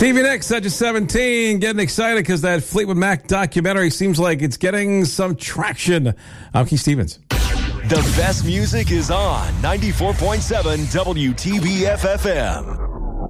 Stevie Nicks, Edge of 17, getting excited because that Fleetwood Mac documentary seems like it's getting some traction. I'm Keith Stevens. The best music is on 94.7 WTBF FM.